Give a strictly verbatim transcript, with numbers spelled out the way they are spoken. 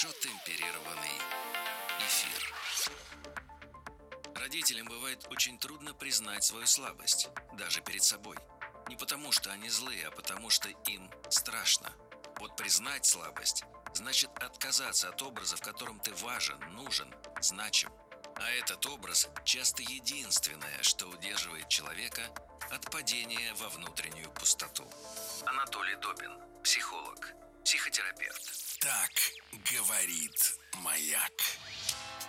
хорошо темперированный эфир. Родителям бывает очень трудно признать свою слабость, даже перед собой. Не потому, что они злые, а потому, что им страшно. Вот признать слабость значит отказаться от образа, в котором ты важен, нужен, значим. А этот образ часто единственное, что удерживает человека от падения во внутреннюю пустоту. Анатолий Добин, психолог, психотерапевт. Так говорит маяк.